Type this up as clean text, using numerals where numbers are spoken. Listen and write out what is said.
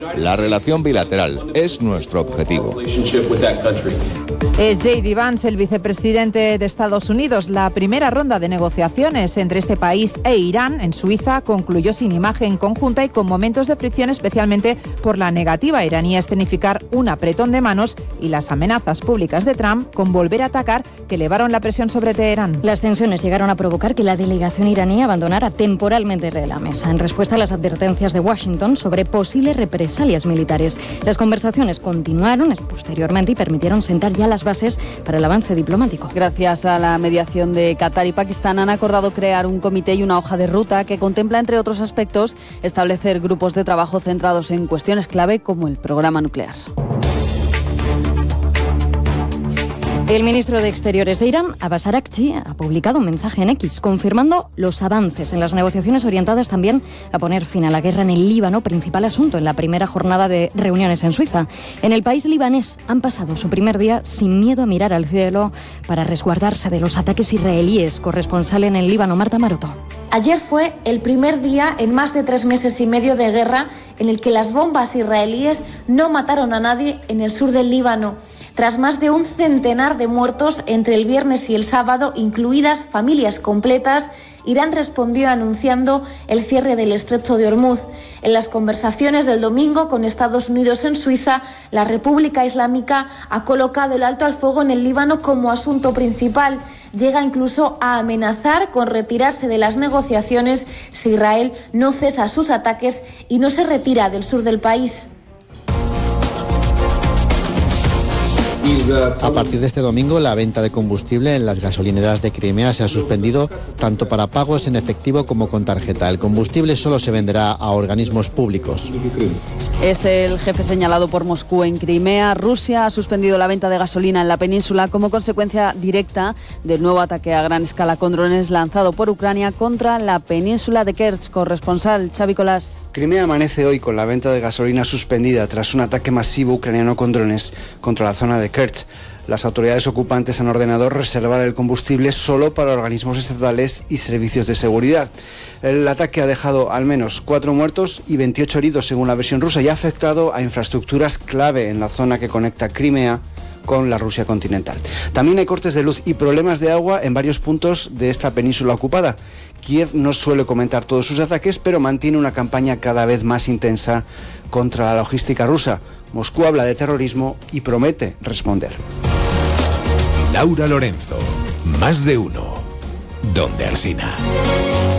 La relación bilateral es nuestro objetivo. Es J.D. Vance, el vicepresidente de Estados Unidos. La primera ronda de negociaciones entre este país e Irán en Suiza concluyó sin imagen conjunta y con momentos de fricción, especialmente por la negativa iraní a escenificar un apretón de manos y las amenazas públicas de Trump con volver a atacar que elevaron la presión sobre Teherán. Las tensiones llegaron a provocar que la delegación iraní abandonara temporalmente la mesa en respuesta a las advertencias de Washington sobre posibles represalias militares. Las conversaciones continuaron posteriormente y permitieron sentar ya las bases para el avance diplomático. Gracias a la mediación de Qatar y Pakistán han acordado crear un comité y una hoja de ruta que contempla, entre otros aspectos, establecer grupos de trabajo centrados en cuestiones clave como el programa nuclear. El ministro de Exteriores de Irán, Abbas Araghchi, ha publicado un mensaje en X confirmando los avances en las negociaciones orientadas también a poner fin a la guerra en el Líbano, principal asunto en la primera jornada de reuniones en Suiza. En el país libanés han pasado su primer día sin miedo a mirar al cielo para resguardarse de los ataques israelíes. Corresponsal en el Líbano, Marta Maroto. Ayer fue el primer día en más de 3 meses y medio de guerra en el que las bombas israelíes no mataron a nadie en el sur del Líbano. Tras más de 100 de muertos entre el viernes y el sábado, incluidas familias completas, Irán respondió anunciando el cierre del estrecho de Hormuz. En las conversaciones del domingo con Estados Unidos en Suiza, la República Islámica ha colocado el alto al fuego en el Líbano como asunto principal. Llega incluso a amenazar con retirarse de las negociaciones si Israel no cesa sus ataques y no se retira del sur del país. A partir de este domingo, la venta de combustible en las gasolineras de Crimea se ha suspendido tanto para pagos en efectivo como con tarjeta. El combustible solo se venderá a organismos públicos. Es el jefe señalado por Moscú en Crimea. Rusia ha suspendido la venta de gasolina en la península como consecuencia directa del nuevo ataque a gran escala con drones lanzado por Ucrania contra la península de Kerch. Corresponsal Xavi Colás. Crimea amanece hoy con la venta de gasolina suspendida tras un ataque masivo ucraniano con drones contra la zona de Kerch. Las autoridades ocupantes han ordenado reservar el combustible solo para organismos estatales y servicios de seguridad. El ataque ha dejado al menos 4 muertos y 28 heridos según la versión rusa y ha afectado a infraestructuras clave en la zona que conecta Crimea con la Rusia continental. También hay cortes de luz y problemas de agua en varios puntos de esta península ocupada. Kiev no suele comentar todos sus ataques, pero mantiene una campaña cada vez más intensa contra la logística rusa. Moscú habla de terrorismo y promete responder. Laura Lorenzo, Más de Uno, Donde Alsina.